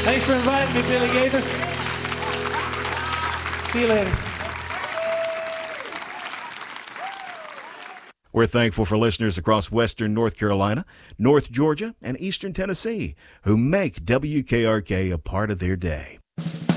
Thanks for inviting me, Billy Gaither. See you later. We're thankful for listeners across western North Carolina, North Georgia, and eastern Tennessee who make WKRK a part of their day.